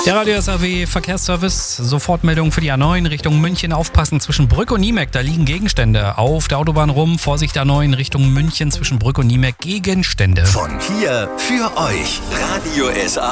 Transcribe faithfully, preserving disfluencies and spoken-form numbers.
Der Radio S A W Verkehrsservice, Sofortmeldung für die A neun Richtung München. Aufpassen zwischen Brück und Niemek, da liegen Gegenstände. Auf der Autobahn rum, Vorsicht A neun Richtung München zwischen Brück und Niemek, Gegenstände. Von hier für euch, Radio S A W.